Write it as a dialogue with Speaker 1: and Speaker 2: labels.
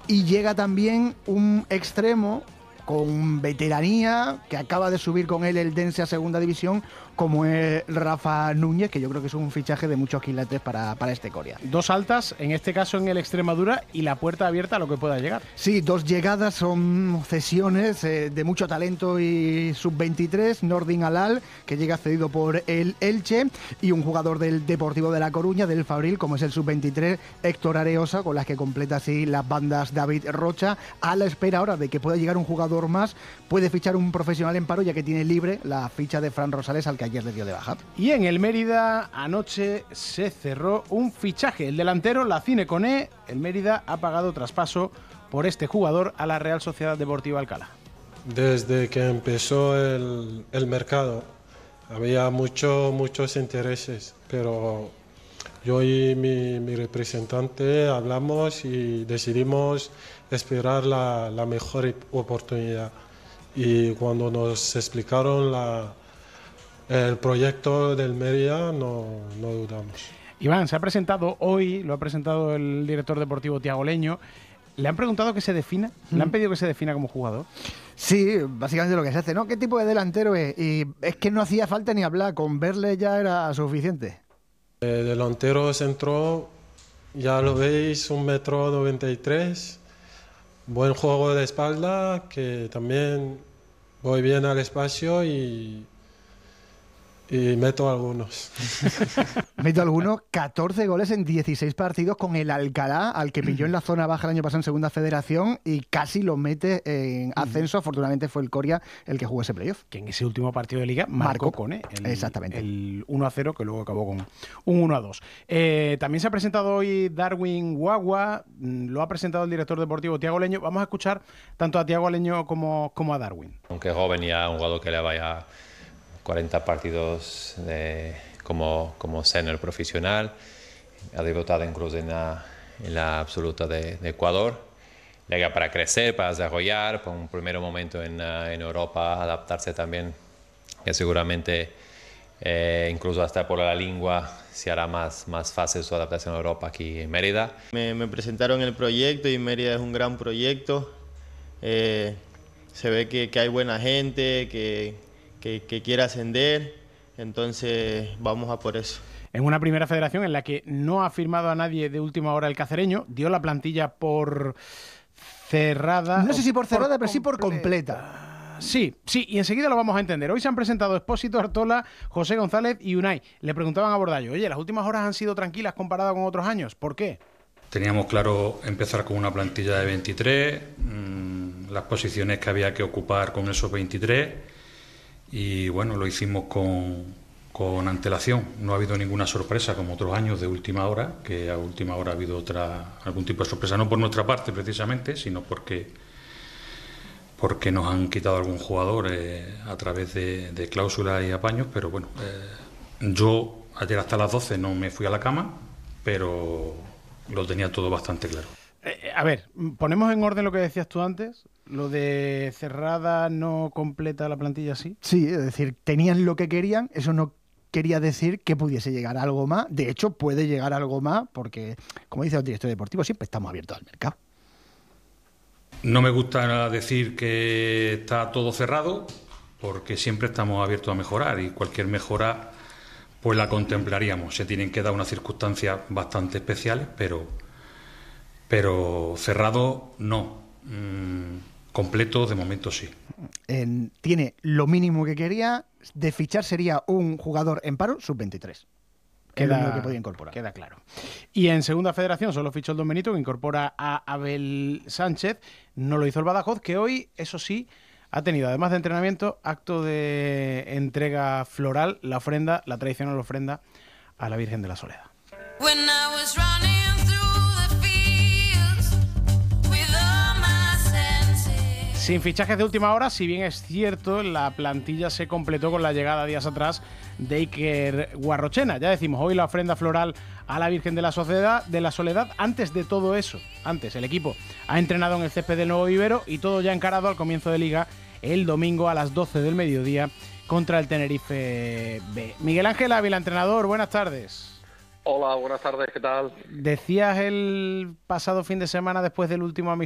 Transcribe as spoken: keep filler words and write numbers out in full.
Speaker 1: y llega también un extremo con veteranía, que acaba de subir con él el Dense a segunda división, como es Rafa Núñez, que yo creo que es un fichaje de muchos quilates para, para este Coria.
Speaker 2: Dos altas, en este caso en el Extremadura, y la puerta abierta a lo que pueda llegar.
Speaker 1: Sí, dos llegadas, son cesiones eh, de mucho talento y sub veintitrés, Nordin Alal, que llega cedido por el Elche, y un jugador del Deportivo de La Coruña, del Fabril, como es el sub veintitrés, Héctor Areosa, con las que completa así las bandas David Rocha, a la espera ahora de que pueda llegar un jugador más, puede fichar un profesional en paro, ya que tiene libre la ficha de Fran Rosales, al que ayer le dio de baja.
Speaker 2: Y en el Mérida anoche se cerró un fichaje, el delantero Lacine Coné. El Mérida ha pagado traspaso por este jugador a la Real Sociedad Deportiva Alcalá.
Speaker 3: Desde que empezó el, el mercado había mucho, muchos intereses, pero yo y mi, mi representante hablamos y decidimos esperar la, la mejor oportunidad. Y cuando nos explicaron la el proyecto del Mérida, no, no dudamos.
Speaker 2: Iván, se ha presentado hoy, lo ha presentado el director deportivo Tiago Leño. ¿Le han preguntado que se defina? ¿Le han pedido que se defina como jugador?
Speaker 1: Sí, básicamente lo que se hace, ¿no? ¿Qué tipo de delantero es? Y es que no hacía falta ni hablar, con verle ya era suficiente.
Speaker 3: El delantero centro, ya lo veis, un metro noventa y tres, buen juego de espalda, que también voy bien al espacio y... Y meto algunos.
Speaker 1: Meto algunos, catorce goles en dieciséis partidos con el Alcalá, al que pilló en la zona baja el año pasado en Segunda Federación y casi lo mete en ascenso. Afortunadamente fue el Coria el que jugó ese playoff.
Speaker 2: Que en ese último partido de Liga marcó,
Speaker 1: marcó
Speaker 2: con ¿eh? el,
Speaker 1: exactamente.
Speaker 2: el uno a cero, que luego acabó con un uno a dos. Eh, también se ha presentado hoy Darwin Guagua, lo ha presentado el director deportivo Tiago Leño. Vamos a escuchar tanto a Tiago Leño como, como a Darwin.
Speaker 4: Aunque joven, ya un jugador que le vaya cuarenta partidos de, como, como senior profesional, ha debutado incluso en la, en la absoluta de, de Ecuador. Llega para crecer, para desarrollar, para un primer momento en, uh, en Europa, adaptarse también, que seguramente eh, incluso hasta por la lengua se hará más, más fácil su adaptación a Europa aquí en Mérida.
Speaker 5: Me, me presentaron el proyecto y Mérida es un gran proyecto. Eh, se ve que, que hay buena gente, que Que, que quiere ascender, entonces vamos a por eso.
Speaker 2: En una primera federación en la que no ha firmado a nadie de última hora el cacereño, dio la plantilla por cerrada.
Speaker 1: No sé si por cerrada,
Speaker 2: por
Speaker 1: pero sí por completa.
Speaker 2: Sí, sí, y enseguida lo vamos a entender. Hoy se han presentado Expósito, Artola, José González y Unai. Le preguntaban a Bordallo, oye, las últimas horas han sido tranquilas comparadas con otros años, ¿por qué?
Speaker 6: Teníamos claro empezar con una plantilla de veintitrés, mmm, las posiciones que había que ocupar con esos veintitrés. Y bueno, lo hicimos con, con antelación. No ha habido ninguna sorpresa como otros años de última hora, que a última hora ha habido otra algún tipo de sorpresa, no por nuestra parte precisamente, sino porque porque nos han quitado algún jugador eh, a través de, de cláusulas y apaños, pero bueno, eh, yo ayer hasta las doce no me fui a la cama, pero lo tenía todo bastante claro.
Speaker 2: Eh, a ver, ponemos en orden lo que decías tú antes. Lo de cerrada no completa la plantilla, ¿sí?
Speaker 1: Sí, es decir, tenían lo que querían, eso no quería decir que pudiese llegar algo más. De hecho, puede llegar algo más porque, como dice el director deportivo, siempre estamos abiertos al mercado.
Speaker 6: No me gusta decir que está todo cerrado, porque siempre estamos abiertos a mejorar y cualquier mejora pues la contemplaríamos. Se tienen que dar unas circunstancias bastante especiales, pero, pero cerrado no. Mm, completo de momento sí.
Speaker 1: En, tiene lo mínimo que quería. De fichar sería un jugador en paro sub veintitrés.
Speaker 2: Queda,
Speaker 1: lo que podía incorporar.
Speaker 2: Queda claro. Y en segunda federación solo fichó el Don Benito, que incorpora a Abel Sánchez. No lo hizo el Badajoz, que hoy, eso sí, ha tenido, además de entrenamiento, acto de entrega floral, la ofrenda, la tradicional ofrenda a la Virgen de la Soledad. Sin fichajes de última hora, si bien es cierto, la plantilla se completó con la llegada días atrás de Iker Guarrochena. Ya decimos, hoy la ofrenda floral a la Virgen de la Soledad, de la Soledad. Antes de todo eso, antes el equipo ha entrenado en el césped del Nuevo Vivero y todo ya encarado al comienzo de Liga el domingo a las doce del mediodía contra el Tenerife B. Miguel Ángel Ávila, entrenador, buenas tardes.
Speaker 7: Hola, buenas tardes, ¿qué tal?
Speaker 2: Decías el pasado fin de semana, después del último amistoso,